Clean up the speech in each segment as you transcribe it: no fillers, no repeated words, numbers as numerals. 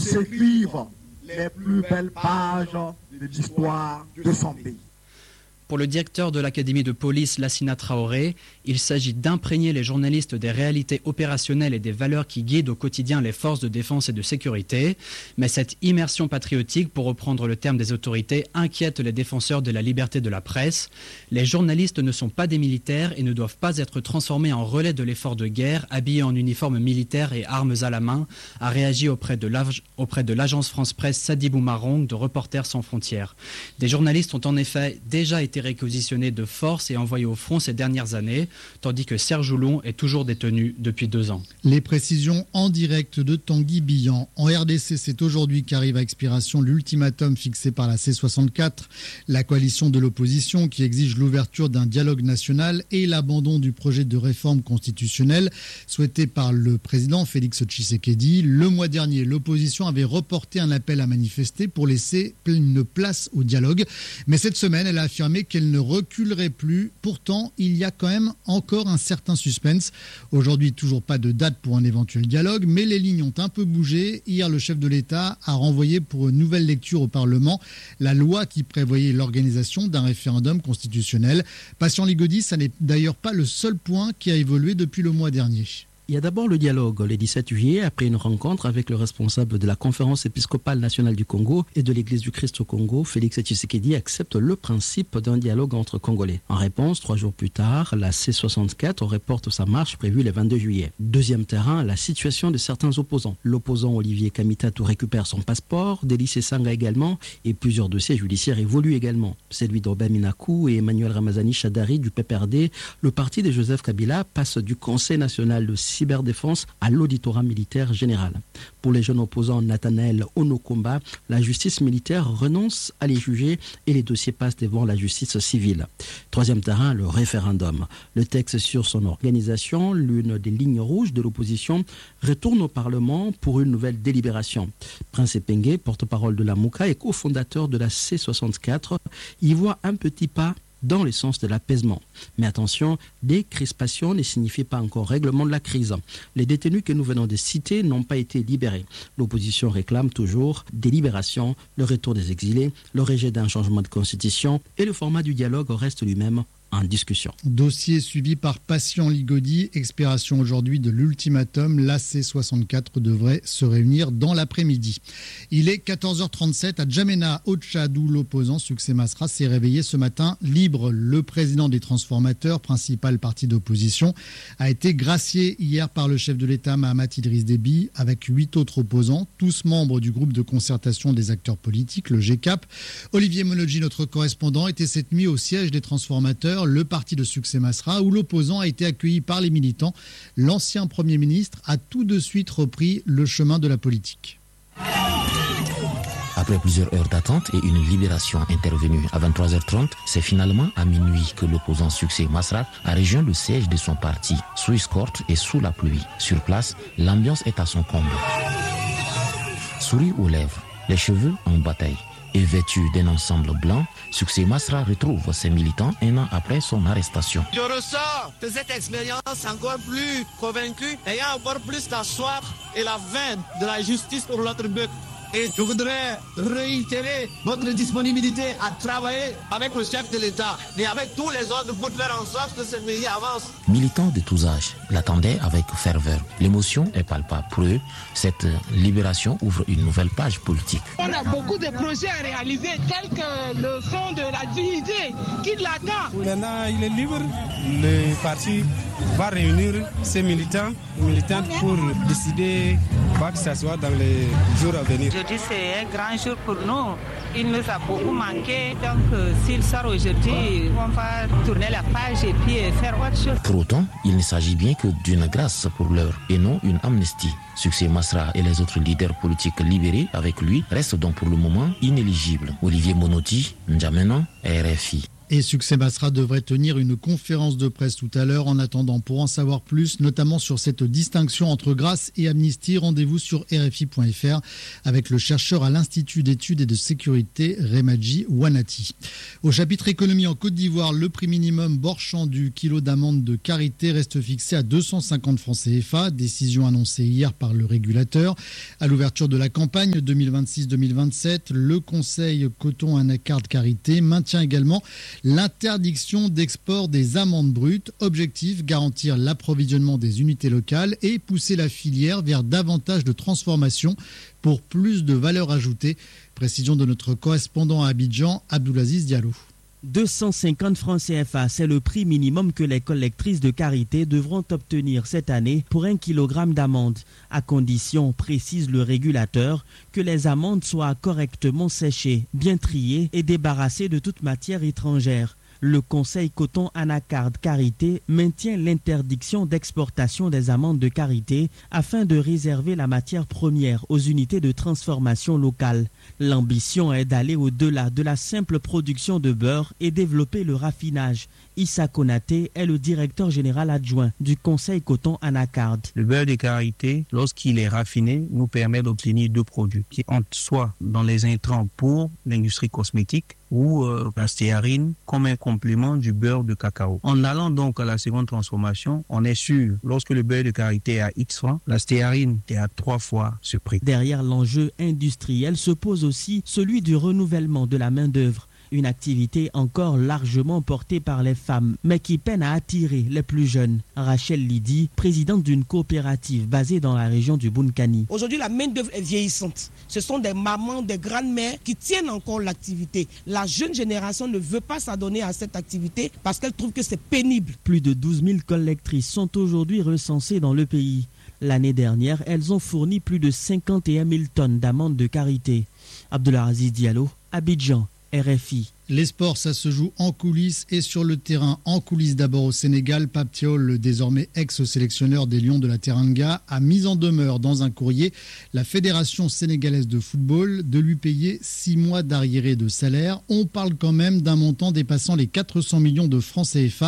s'écrivent les plus belles pages de l'histoire de son pays. Pour le directeur de l'Académie de police, Lassina Traoré, il s'agit d'imprégner les journalistes des réalités opérationnelles et des valeurs qui guident au quotidien les forces de défense et de sécurité. Mais cette immersion patriotique, pour reprendre le terme des autorités, inquiète les défenseurs de la liberté de la presse. Les journalistes ne sont pas des militaires et ne doivent pas être transformés en relais de l'effort de guerre, habillés en uniforme militaire et armes à la main, a réagi auprès de l'agence France-Presse Sadibou Marong de Reporters sans frontières. Des journalistes ont en effet déjà été réquisitionnés de force et envoyés au front ces dernières années, tandis que Serge Joulon est toujours détenu depuis 2 ans. Les précisions en direct de Tanguy Billan. En RDC, c'est aujourd'hui qu'arrive à expiration l'ultimatum fixé par la C64, la coalition de l'opposition qui exige l'ouverture d'un dialogue national et l'abandon du projet de réforme constitutionnelle souhaité par le président Félix Tshisekedi. Le mois dernier, l'opposition avait reporté un appel à manifester pour laisser une place au dialogue. Mais cette semaine, elle a affirmé qu'elle ne reculerait plus. Pourtant, il y a quand même encore un certain suspense. Aujourd'hui, toujours pas de date pour un éventuel dialogue, mais les lignes ont un peu bougé. Hier, le chef de l'État a renvoyé pour une nouvelle lecture au Parlement la loi qui prévoyait l'organisation d'un référendum constitutionnel. Patient Ligodi, ça n'est d'ailleurs pas le seul point qui a évolué depuis le mois dernier. Il y a d'abord le dialogue le 17 juillet, après une rencontre avec le responsable de la conférence épiscopale nationale du Congo et de l'Église du Christ au Congo. Félix Tshisekedi accepte le principe d'un dialogue entre Congolais. En réponse, 3 jours plus tard, la C64 reporte sa marche prévue le 22 juillet. Deuxième terrain, la situation de certains opposants. L'opposant Olivier Kamitatou récupère son passeport, Délice Sanga également, et plusieurs dossiers judiciaires évoluent également. Celui d'Orben Minakou et Emmanuel Ramazani Chadari du PPRD. Le parti de Joseph Kabila passe du Conseil national de cyberdéfense à l'auditorat militaire général. Pour les jeunes opposants Nathanaël Onokomba, la justice militaire renonce à les juger et les dossiers passent devant la justice civile. Troisième terrain, le référendum. Le texte sur son organisation, l'une des lignes rouges de l'opposition, retourne au Parlement pour une nouvelle délibération. Prince Epenge, porte-parole de la Mouka et cofondateur de la C64, y voit un petit pas dans le sens de l'apaisement. Mais attention, décrispation ne signifie pas encore règlement de la crise. Les détenus que nous venons de citer n'ont pas été libérés. L'opposition réclame toujours des libérations, le retour des exilés, le rejet d'un changement de constitution et le format du dialogue reste lui-même en discussion. Dossier suivi par Patient Ligodi, expiration aujourd'hui de l'ultimatum. La C64 devrait se réunir dans l'après-midi. Il est 14h37 à Djamena, au Tchad, où l'opposant Succès Masra s'est réveillé ce matin libre. Le président des transformateurs, principal parti d'opposition, a été gracié hier par le chef de l'État Mahamat Idriss Déby avec 8 autres opposants, tous membres du groupe de concertation des acteurs politiques, le GCAP. Olivier Monodji, notre correspondant, était cette nuit au siège des transformateurs, le parti de Succès Masra, où l'opposant a été accueilli par les militants. L'ancien Premier ministre a tout de suite repris le chemin de la politique. Après plusieurs heures d'attente et une libération intervenue à 23h30, c'est finalement à minuit que l'opposant Succès Masra a rejoint le siège de son parti, sous escorte et sous la pluie. Sur place, l'ambiance est à son comble. Souris aux lèvres, les cheveux en bataille. Et vêtu d'un ensemble blanc, Succès Masra retrouve ses militants 1 an après son arrestation. Je ressors de cette expérience encore plus convaincu, ayant encore plus la soif et la faim de la justice pour l'autre but. Et je voudrais réitérer votre disponibilité à travailler avec le chef de l'État et avec tous les autres pour faire en sorte que ce pays avance. Militants de tous âges l'attendaient avec ferveur. L'émotion est palpable pour eux. Cette libération ouvre une nouvelle page politique. On a beaucoup de projets à réaliser, tels que le fonds de la dignité qui l'attend. Maintenant, il est libre. Le parti va réunir ses militantes pour décider quoi que ce soit dans les jours à venir. Aujourd'hui, c'est un grand jour pour nous. Il nous a beaucoup manqué. Donc, s'il sort aujourd'hui, on va tourner la page et puis faire autre chose. Pour autant, il ne s'agit bien que d'une grâce pour l'heure et non une amnistie. Succès Masra et les autres leaders politiques libérés avec lui restent donc pour le moment inéligibles. Olivier Monodji, N'Djamena, RFI. Et Succès Masra devrait tenir une conférence de presse tout à l'heure. En attendant, pour en savoir plus, notamment sur cette distinction entre grâce et amnistie, rendez-vous sur RFI.fr avec le chercheur à l'Institut d'études et de sécurité Remadji Wanati. Au chapitre économie en Côte d'Ivoire, le prix minimum borchant du kilo d'amande de karité reste fixé à 250 francs CFA. Décision annoncée hier par le régulateur. À l'ouverture de la campagne 2026-2027, le Conseil coton anacarde karité maintient également l'interdiction d'export des amandes brutes. Objectif, garantir l'approvisionnement des unités locales et pousser la filière vers davantage de transformation pour plus de valeur ajoutée. Précision de notre correspondant à Abidjan, Abdoulaziz Diallo. 250 francs CFA, c'est le prix minimum que les collectrices de karité devront obtenir cette année pour 1 kg d'amandes, à condition, précise le régulateur, que les amandes soient correctement séchées, bien triées et débarrassées de toute matière étrangère. Le Conseil coton anacarde karité maintient l'interdiction d'exportation des amandes de karité afin de réserver la matière première aux unités de transformation locales. L'ambition est d'aller au-delà de la simple production de beurre et développer le raffinage. Issa Konaté est le directeur général adjoint du Conseil coton anacarde. Le beurre de karité, lorsqu'il est raffiné, nous permet d'obtenir deux produits qui entrent soit dans les intrants pour l'industrie cosmétique ou la stéarine comme un complément du beurre de cacao. En allant donc à la seconde transformation, on est sûr, lorsque le beurre de karité est à X francs, la stéarine est à 3 fois ce prix. Derrière l'enjeu industriel se pose aussi celui du renouvellement de la main-d'œuvre. Une activité encore largement portée par les femmes, mais qui peine à attirer les plus jeunes. Rachel Lidi, présidente d'une coopérative basée dans la région du Bunkani. Aujourd'hui, la main-d'œuvre est vieillissante. Ce sont des mamans, des grandes-mères qui tiennent encore l'activité. La jeune génération ne veut pas s'adonner à cette activité parce qu'elle trouve que c'est pénible. Plus de 12 000 collectrices sont aujourd'hui recensées dans le pays. L'année dernière, elles ont fourni plus de 51 000 tonnes d'amandes de karité. Abdoulaziz Diallo, Abidjan. RFI. Les sports, ça se joue en coulisses et sur le terrain. En coulisses d'abord au Sénégal, Pape Thiaw, le désormais ex-sélectionneur des Lions de la Teranga, a mis en demeure dans un courrier la Fédération sénégalaise de football de lui payer 6 mois d'arriérés de salaire. On parle quand même d'un montant dépassant les 400 millions de francs CFA.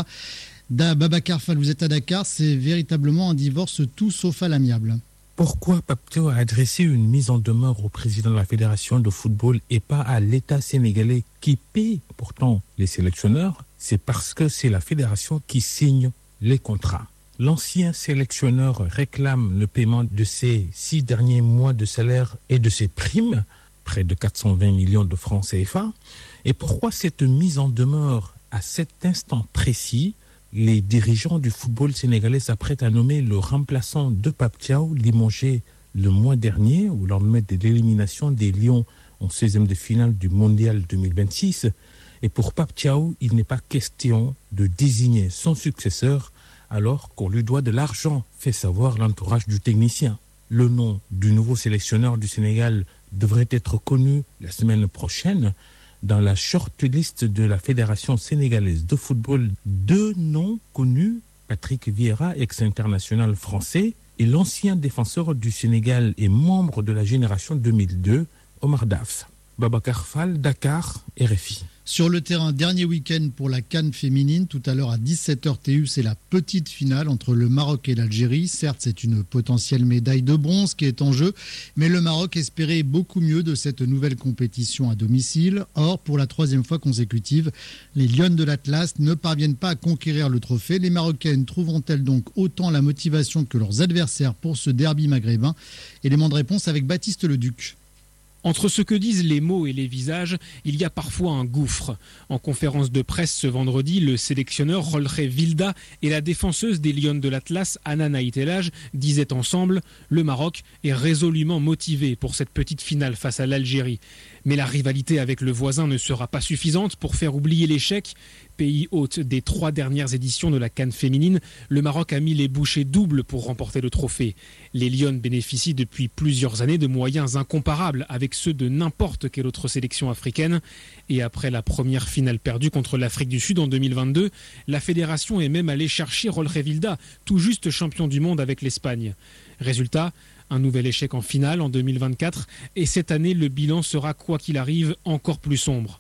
Babacar Fall, vous êtes à Dakar, c'est véritablement un divorce tout sauf à l'amiable. Pourquoi Pape Thiaw a adressé une mise en demeure au président de la Fédération de football et pas à l'État sénégalais qui paie pourtant les sélectionneurs? C'est parce que c'est la fédération qui signe les contrats. L'ancien sélectionneur réclame le paiement de ses 6 derniers mois de salaire et de ses primes, près de 420 millions de francs CFA. Et pourquoi cette mise en demeure à cet instant précis? Les dirigeants du football sénégalais s'apprêtent à nommer le remplaçant de Pape Thiaw, limogé le mois dernier, au lendemain de l'élimination des Lions en 16e de finale du Mondial 2026. Et pour Pape Thiaw, il n'est pas question de désigner son successeur alors qu'on lui doit de l'argent, fait savoir l'entourage du technicien. Le nom du nouveau sélectionneur du Sénégal devrait être connu la semaine prochaine. Dans la shortlist de la Fédération sénégalaise de football, 2 noms connus, Patrick Vieira, ex-international français, et l'ancien défenseur du Sénégal et membre de la génération 2002, Omar Daf. Babacar Fall, Dakar, RFI. Sur le terrain, dernier week-end pour la CAN féminine. Tout à l'heure à 17h TU, c'est la petite finale entre le Maroc et l'Algérie. Certes, c'est une potentielle médaille de bronze qui est en jeu, mais le Maroc espérait beaucoup mieux de cette nouvelle compétition à domicile. Or, pour la 3e fois consécutive, les Lionnes de l'Atlas ne parviennent pas à conquérir le trophée. Les Marocaines trouveront-elles donc autant la motivation que leurs adversaires pour ce derby maghrébin? Élément de réponse avec Baptiste Leduc. Entre ce que disent les mots et les visages, il y a parfois un gouffre. En conférence de presse ce vendredi, le sélectionneur Rolje Vilda et la défenseuse des Lionnes de l'Atlas, Anna Naïtelaj, disaient ensemble « Le Maroc est résolument motivé pour cette petite finale face à l'Algérie. Mais la rivalité avec le voisin ne sera pas suffisante pour faire oublier l'échec. Pays hôte des 3 dernières éditions de la CAN féminine, le Maroc a mis les bouchées doubles pour remporter le trophée. Les Lionnes bénéficient depuis plusieurs années de moyens incomparables avec ceux de n'importe quelle autre sélection africaine. Et après la première finale perdue contre l'Afrique du Sud en 2022, la fédération est même allée chercher Rolje Vilda, tout juste champion du monde avec l'Espagne. Résultat, un nouvel échec en finale en 2024 et cette année le bilan sera quoi qu'il arrive encore plus sombre.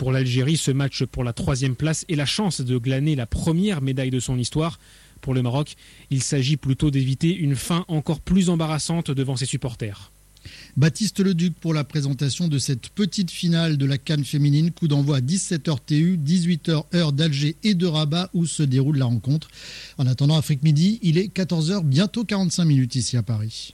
Pour l'Algérie, ce match pour la 3e place est la chance de glaner la première médaille de son histoire. Pour le Maroc, il s'agit plutôt d'éviter une fin encore plus embarrassante devant ses supporters. Baptiste Leduc pour la présentation de cette petite finale de la CAN féminine. Coup d'envoi à 17h TU, 18h heure d'Alger et de Rabat où se déroule la rencontre. En attendant Afrique Midi, il est 14h, bientôt 45 minutes ici à Paris.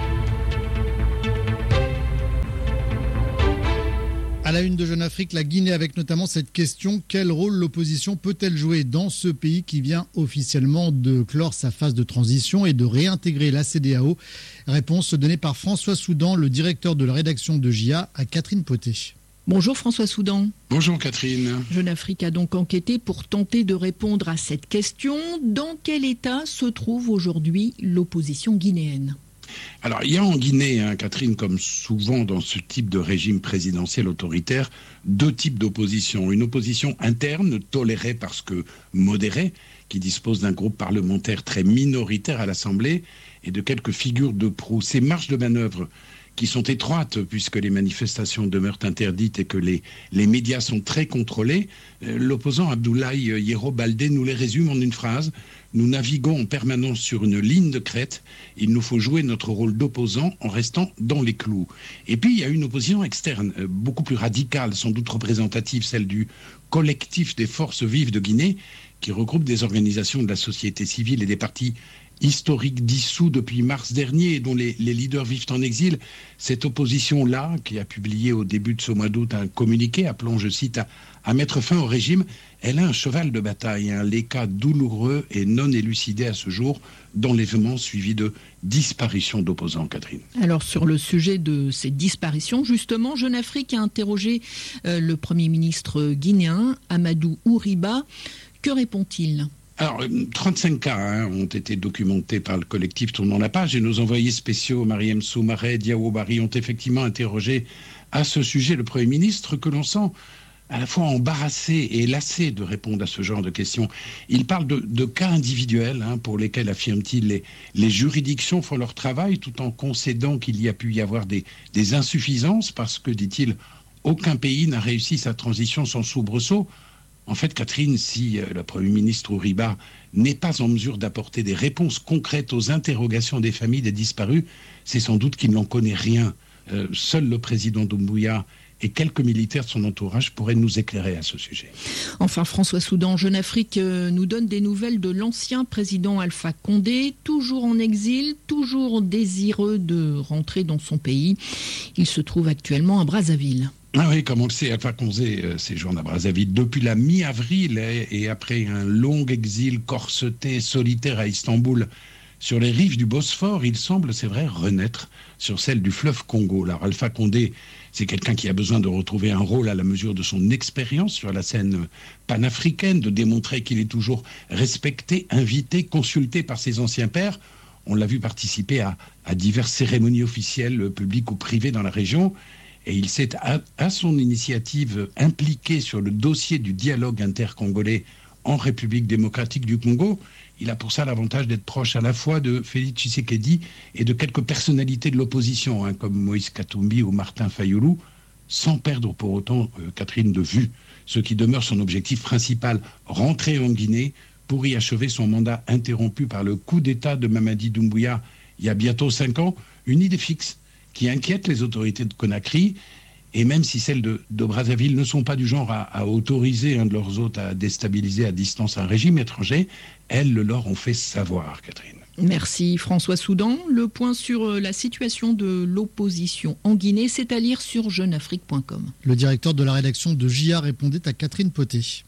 À la une de Jeune Afrique, la Guinée avec notamment cette question: quel rôle l'opposition peut-elle jouer dans ce pays qui vient officiellement de clore sa phase de transition et de réintégrer la CEDEAO? Réponse donnée par François Soudan, le directeur de la rédaction de JA, à Catherine Poté. Bonjour François Soudan. Bonjour Catherine. Jeune Afrique a donc enquêté pour tenter de répondre à cette question. Dans quel état se trouve aujourd'hui l'opposition guinéenne ? Alors, il y a en Guinée, Catherine, comme souvent dans ce type de régime présidentiel autoritaire, deux types d'opposition. Une opposition interne, tolérée parce que modérée, qui dispose d'un groupe parlementaire très minoritaire à l'Assemblée et de quelques figures de proue. Ces marges de manœuvre qui sont étroites puisque les manifestations demeurent interdites et que les médias sont très contrôlés. L'opposant Abdoulaye Yero Baldé nous les résume en une phrase: nous naviguons en permanence sur une ligne de crête, il nous faut jouer notre rôle d'opposant en restant dans les clous. Et puis il y a une opposition externe, beaucoup plus radicale, sans doute représentative, celle du collectif des forces vives de Guinée, qui regroupe des organisations de la société civile et des partis historiques dissous depuis mars dernier et dont les leaders vivent en exil. Cette opposition-là, qui a publié au début de ce mois d'août un communiqué appelant, je cite, à mettre fin au régime, elle a un cheval de bataille, les cas douloureux et non élucidés à ce jour d'enlèvements suivis de disparitions d'opposants, Catherine. Alors sur le sujet de ces disparitions, justement, Jeune Afrique a interrogé le Premier ministre guinéen, Amadou Ouriba. Que répond-il ? Alors, 35 cas ont été documentés par le collectif Tournons la page et nos envoyés spéciaux, Mariem Soumaré, Diawo Bari, ont effectivement interrogé à ce sujet le Premier ministre, que l'on sent à la fois embarrassé et lassé de répondre à ce genre de questions. Il parle de cas individuels pour lesquels, affirme-t-il, les juridictions font leur travail tout en concédant qu'il y a pu y avoir des insuffisances parce que, dit-il, aucun pays n'a réussi sa transition sans soubresaut. En fait, Catherine, si le Premier ministre Ouriba n'est pas en mesure d'apporter des réponses concrètes aux interrogations des familles des disparus, c'est sans doute qu'il n'en connaît rien. Seul le président Doumbouya et quelques militaires de son entourage pourraient nous éclairer à ce sujet. Enfin, François Soudan, Jeune Afrique nous donne des nouvelles de l'ancien président Alpha Condé, toujours en exil, toujours désireux de rentrer dans son pays. Il se trouve actuellement à Brazzaville. Ah oui, comme on le sait, Alpha Condé séjourne à Brazzaville depuis la mi-avril et après un long exil corseté, solitaire à Istanbul, sur les rives du Bosphore, il semble, c'est vrai, renaître sur celle du fleuve Congo. Alors Alpha Condé, c'est quelqu'un qui a besoin de retrouver un rôle à la mesure de son expérience sur la scène panafricaine, de démontrer qu'il est toujours respecté, invité, consulté par ses anciens pairs. On l'a vu participer à diverses cérémonies officielles, publiques ou privées dans la région. Et il s'est, à son initiative, impliqué sur le dossier du dialogue intercongolais en République démocratique du Congo. Il a pour ça l'avantage d'être proche à la fois de Félix Tshisekedi et de quelques personnalités de l'opposition, comme Moïse Katumbi ou Martin Fayulu, sans perdre pour autant, Catherine, de vue ce qui demeure son objectif principal, rentrer en Guinée pour y achever son mandat interrompu par le coup d'État de Mamadi Doumbouya il y a bientôt 5 ans, une idée fixe qui inquiète les autorités de Conakry, et même si celles de Brazzaville ne sont pas du genre à autoriser un de leurs hôtes à déstabiliser à distance un régime étranger, elles le leur ont fait savoir, Catherine. Merci François Soudan. Le point sur la situation de l'opposition en Guinée, c'est à lire sur jeuneafrique.com. Le directeur de la rédaction de JA répondait à Catherine Poté.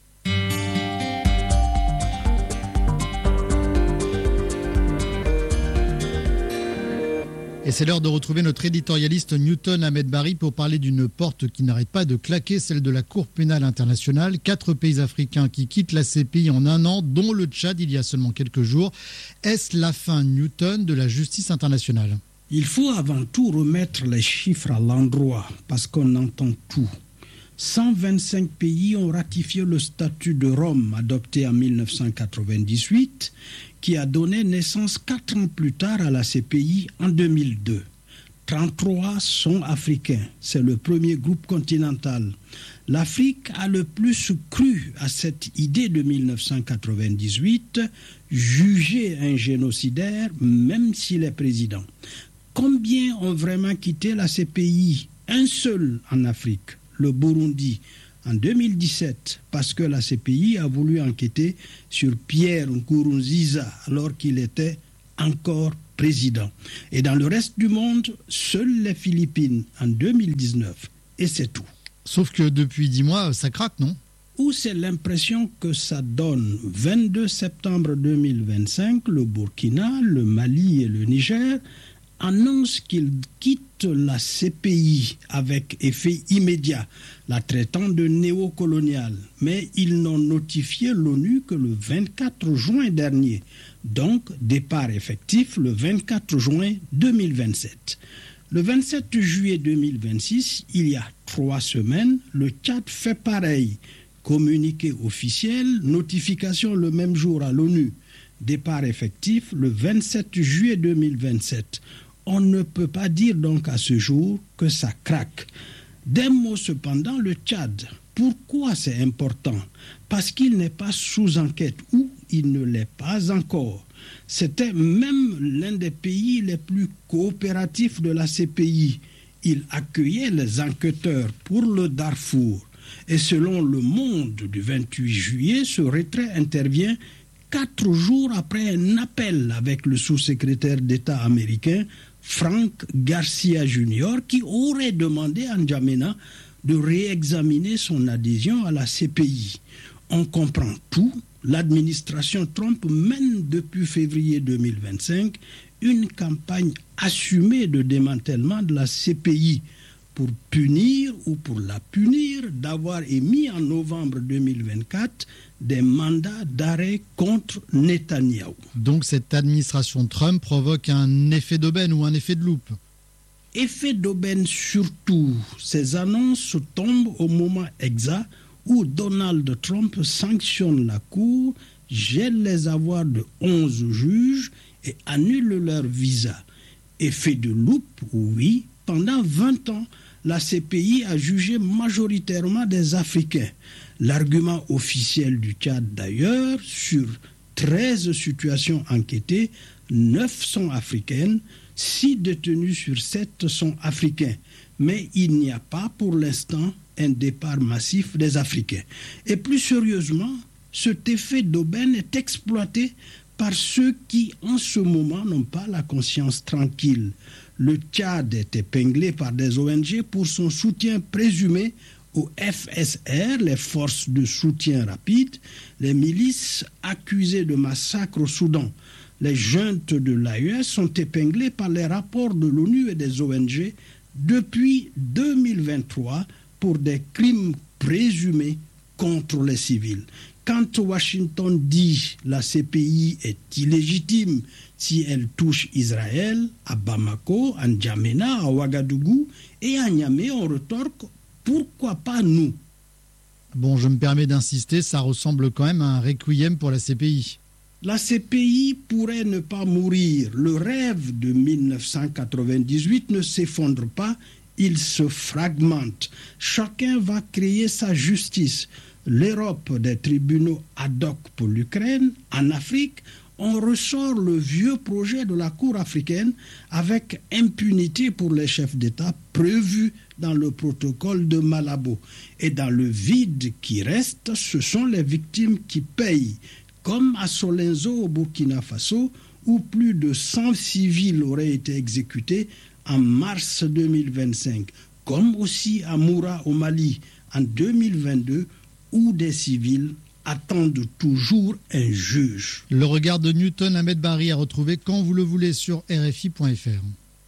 Et c'est l'heure de retrouver notre éditorialiste Newton Ahmed Bari pour parler d'une porte qui n'arrête pas de claquer, celle de la Cour pénale internationale. 4 pays africains qui quittent la CPI en 1 an, dont le Tchad il y a seulement quelques jours. Est-ce la fin, Newton, de la justice internationale ? Il faut avant tout remettre les chiffres à l'endroit, parce qu'on entend tout. 125 pays ont ratifié le statut de Rome adopté en 1998, qui a donné naissance 4 ans plus tard à la CPI en 2002. 33 sont africains. C'est le premier groupe continental. L'Afrique a le plus cru à cette idée de 1998, juger un génocidaire même s'il est président. Combien ont vraiment quitté la CPI? Un seul en Afrique, le Burundi, en 2017, parce que la CPI a voulu enquêter sur Pierre Nkurunziza alors qu'il était encore président. Et dans le reste du monde, seules les Philippines en 2019. Et c'est tout. Sauf que depuis 10 mois, ça craque, non? Ou c'est l'impression que ça donne. 22 septembre 2025, le Burkina, le Mali et le Niger annoncent qu'ils quittent la CPI avec effet immédiat, la traitant de néocoloniale. Mais ils n'ont notifié l'ONU que le 24 juin dernier. Donc, départ effectif le 24 juin 2027. Le 27 juillet 2026, il y a 3 semaines, le Tchad fait pareil. Communiqué officiel, notification le même jour à l'ONU. Départ effectif le 27 juillet 2027. On ne peut pas dire donc à ce jour que ça craque. D'un mot cependant, le Tchad. Pourquoi c'est important? Parce qu'il n'est pas sous enquête ou il ne l'est pas encore. C'était même l'un des pays les plus coopératifs de la CPI. Il accueillait les enquêteurs pour le Darfour. Et selon Le Monde du 28 juillet, ce retrait intervient 4 jours après un appel avec le sous-secrétaire d'État américain Frank Garcia Jr. qui aurait demandé à N'Djamena de réexaminer son adhésion à la CPI. On comprend tout. L'administration Trump mène depuis février 2025 une campagne assumée de démantèlement de la CPI pour punir ou pour la punir d'avoir émis en novembre 2024 des mandats d'arrêt contre Netanyahou. Donc cette administration Trump provoque un effet d'aubaine ou un effet de loupe? Effet d'aubaine surtout. Ces annonces tombent au moment exact où Donald Trump sanctionne la Cour, gèle les avoirs de 11 juges et annule leur visa. Effet de loupe, oui. Pendant 20 ans, la CPI a jugé majoritairement des Africains. L'argument officiel du Tchad d'ailleurs, sur 13 situations enquêtées, 9 sont africaines, 6 détenus sur 7 sont africains. Mais il n'y a pas pour l'instant un départ massif des Africains. Et plus sérieusement, cet effet d'aubaine est exploité par ceux qui, en ce moment, n'ont pas la conscience tranquille. Le Tchad est épinglé par des ONG pour son soutien présumé au FSR, les forces de soutien rapide, les milices accusées de massacres au Soudan. Les juntes de l'AES sont épinglées par les rapports de l'ONU et des ONG depuis 2023 pour des crimes présumés contre les civils. Quand Washington dit la CPI est illégitime si elle touche Israël, à Bamako, à N'Djamena, à Ouagadougou et à Niamey, on retorque pourquoi pas nous? Bon, je me permets d'insister, ça ressemble quand même à un requiem pour la CPI. La CPI pourrait ne pas mourir. Le rêve de 1998 ne s'effondre pas, il se fragmente. Chacun va créer sa justice. L'Europe des tribunaux ad hoc pour l'Ukraine. En Afrique, on ressort le vieux projet de la Cour africaine avec impunité pour les chefs d'État prévu dans le protocole de Malabo. Et dans le vide qui reste, ce sont les victimes qui payent, comme à Solenzo au Burkina Faso, où plus de 100 civils auraient été exécutés en mars 2025, comme aussi à Moura au Mali en 2022, où des civils attendent toujours un juge. Le regard de Newton Ahmed Barry à retrouver quand vous le voulez sur RFI.fr.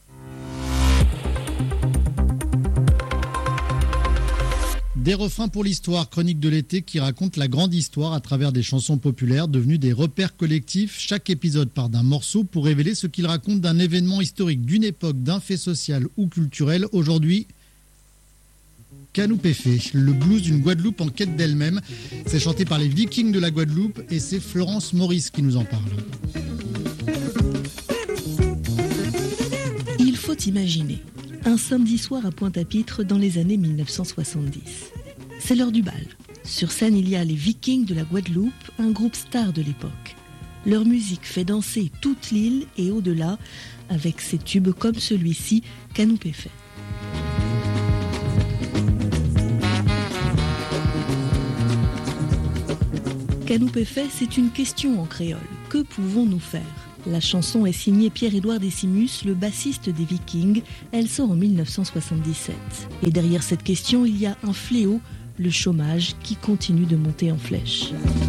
Des refrains pour l'histoire, chronique de l'été qui raconte la grande histoire à travers des chansons populaires devenues des repères collectifs. Chaque épisode part d'un morceau pour révéler ce qu'il raconte d'un événement historique, d'une époque, d'un fait social ou culturel. Aujourd'hui, Kanoupéfé, le blues d'une Guadeloupe en quête d'elle-même. C'est chanté par les Vikings de la Guadeloupe et c'est Florence Maurice qui nous en parle. Il faut imaginer Un samedi soir à Pointe-à-Pitre dans les années 1970. C'est l'heure du bal. Sur scène, il y a les Vikings de la Guadeloupe, un groupe star de l'époque. Leur musique fait danser toute l'île et au-delà, avec ses tubes comme celui-ci, Canoupé fait. Canoupé fait, c'est une question en créole. Que pouvons-nous faire ? La chanson est signée Pierre-Édouard Décimus, le bassiste des Vikings. Elle sort en 1977. Et derrière cette question, il y a un fléau, le chômage, qui continue de monter en flèche.